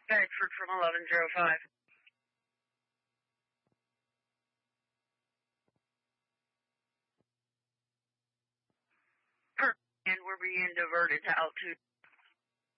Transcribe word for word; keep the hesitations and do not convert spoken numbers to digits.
Bedford from eleven oh five. And we're being diverted to altitude